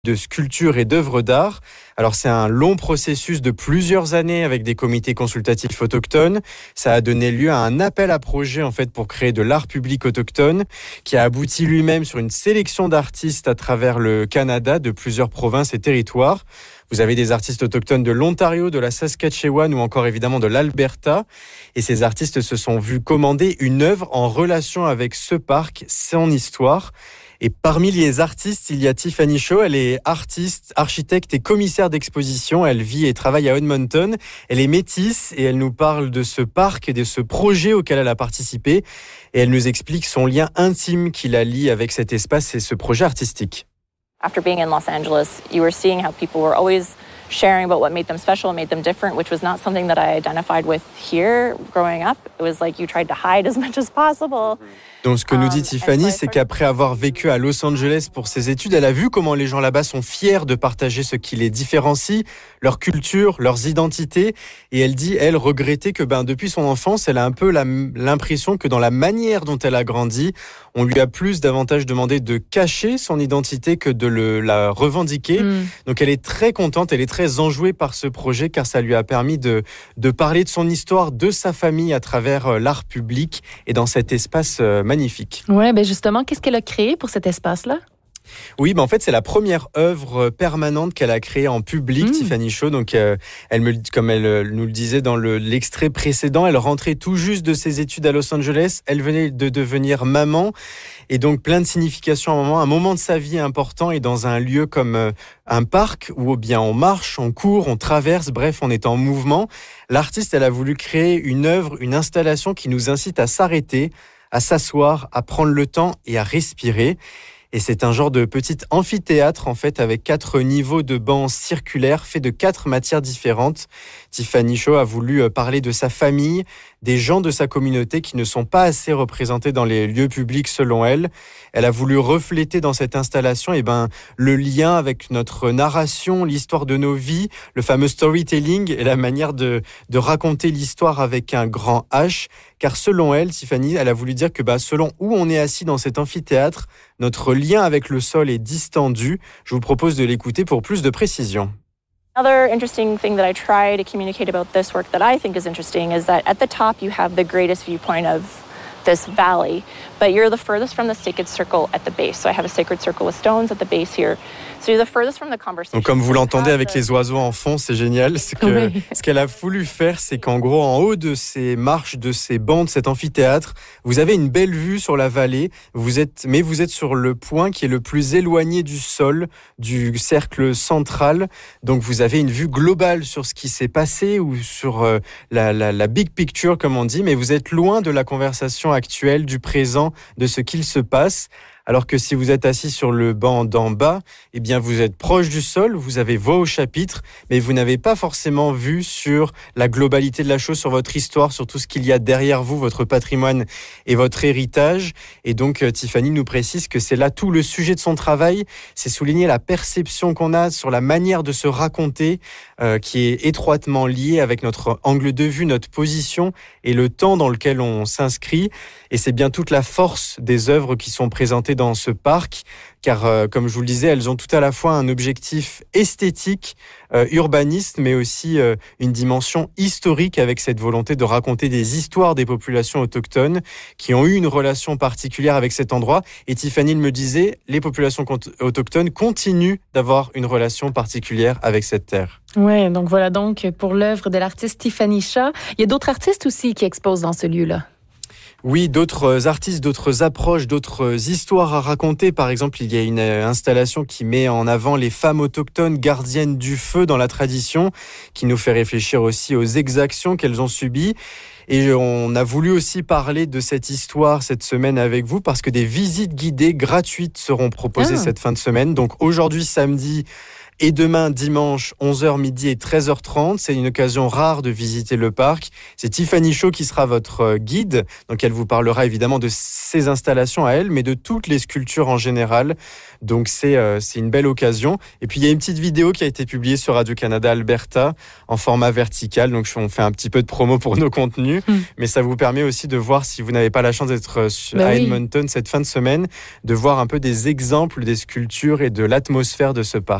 de sculptures et d'œuvres d'art. Alors c'est un long processus de plusieurs années avec des comités consultatifs autochtones. Ça a donné lieu à un appel à projet en fait pour créer de l'art public autochtone qui a abouti lui-même sur une sélection d'artistes à travers le Canada de plusieurs provinces et territoires. Vous avez des artistes autochtones de l'Ontario, de la Saskatchewan ou encore évidemment de l'Alberta. Et ces artistes se sont vus commander une œuvre en relation avec ce parc, son histoire. Et parmi les artistes, il y a Tiffany Shaw. Elle est artiste, architecte et commissaire d'exposition. Elle vit et travaille à Edmonton. Elle est métisse et elle nous parle de ce parc et de ce projet auquel elle a participé. Et elle nous explique son lien intime qui la lie avec cet espace et ce projet artistique. After being in Los Angeles, you were seeing how people were always sharing about what made them special, made them different, which was not something that I identified with here growing up. It was like you tried to hide as much as possible. Donc ce que nous dit Tiffany, c'est qu'après avoir vécu à Los Angeles pour ses études, elle a vu comment les gens là-bas sont fiers de partager ce qui les différencie, leur culture, leurs identités. Et elle dit, elle, regretter que depuis son enfance, elle a un peu l'impression que dans la manière dont elle a grandi, on lui a davantage demandé de cacher son identité que de la revendiquer. Donc elle est très contente, elle est très enjouée par ce projet car ça lui a permis de parler de son histoire, de sa famille à travers l'art public et dans cet espace magnifique. Ouais, justement, qu'est-ce qu'elle a créé pour cet espace-là? Oui, en fait, c'est la première œuvre permanente qu'elle a créée en public, Tiffany Shaw. Donc, comme elle nous le disait dans l'extrait précédent, elle rentrait tout juste de ses études à Los Angeles. Elle venait de devenir maman. Et donc, plein de significations un moment de sa vie important et dans un lieu comme un parc où bien on marche, on court, on traverse, bref, on est en mouvement. L'artiste, elle a voulu créer une œuvre, une installation qui nous incite à s'arrêter, à s'asseoir, à prendre le temps et à respirer. Et c'est un genre de petit amphithéâtre, en fait, avec 4 niveaux de bancs circulaires faits de 4 matières différentes. Tiffany Shaw a voulu parler de sa famille, des gens de sa communauté qui ne sont pas assez représentés dans les lieux publics selon elle. Elle a voulu refléter dans cette installation le lien avec notre narration, l'histoire de nos vies, le fameux storytelling et la manière de raconter l'histoire avec un grand H. Car selon elle, Tiffany, elle a voulu dire que selon où on est assis dans cet amphithéâtre, notre lien avec le sol est distendu. Je vous propose de l'écouter pour plus de précision. Another interesting thing that I try to communicate about this work that I think is interesting is that at the top you have the greatest viewpoint of this valley, but you're the furthest from the sacred circle at the base. So I have a sacred circle with stones at the base here. So you're the furthest from the conversation. Donc comme vous l'entendez avec les oiseaux en fond, c'est génial. C'est que ce qu'elle a voulu faire, c'est qu'en gros, en haut de ces marches, de ces bancs, de cet amphithéâtre, vous avez une belle vue sur la vallée. Mais vous êtes sur le point qui est le plus éloigné du sol, du cercle central. Donc vous avez une vue globale sur ce qui s'est passé ou sur la big picture, comme on dit. Mais vous êtes loin de la conversation actuelle, du présent, de ce qu'il se passe. Alors que si vous êtes assis sur le banc d'en bas, vous êtes proche du sol, vous avez voix au chapitre, mais vous n'avez pas forcément vue sur la globalité de la chose, sur votre histoire, sur tout ce qu'il y a derrière vous, votre patrimoine et votre héritage. Et donc, Tiffany nous précise que c'est là tout le sujet de son travail, c'est souligner la perception qu'on a sur la manière de se raconter, qui est étroitement liée avec notre angle de vue, notre position et le temps dans lequel on s'inscrit. Et c'est bien toute la force des œuvres qui sont présentées dans ce parc, car comme je vous le disais, elles ont tout à la fois un objectif esthétique, urbaniste, mais aussi une dimension historique avec cette volonté de raconter des histoires des populations autochtones qui ont eu une relation particulière avec cet endroit. Et Tiffany me disait, les populations autochtones continuent d'avoir une relation particulière avec cette terre. Oui, donc voilà pour l'œuvre de l'artiste Tiffany Shaw. Il y a d'autres artistes aussi qui exposent dans ce lieu-là. Oui, d'autres artistes, d'autres approches, d'autres histoires à raconter. Par exemple, il y a une installation qui met en avant les femmes autochtones gardiennes du feu dans la tradition, qui nous fait réfléchir aussi aux exactions qu'elles ont subies. Et on a voulu aussi parler de cette histoire cette semaine avec vous parce que des visites guidées gratuites seront proposées cette fin de semaine. Donc aujourd'hui, samedi Et demain, dimanche, 11h, midi et 13h30, c'est une occasion rare de visiter le parc. C'est Tiffany Shaw qui sera votre guide. Donc, elle vous parlera évidemment de ses installations à elle, mais de toutes les sculptures en général. Donc, c'est une belle occasion. Et puis, il y a une petite vidéo qui a été publiée sur Radio-Canada Alberta en format vertical. Donc, on fait un petit peu de promo pour nos contenus. Mais ça vous permet aussi de voir, si vous n'avez pas la chance d'être à Edmonton cette fin de semaine, de voir un peu des exemples des sculptures et de l'atmosphère de ce parc.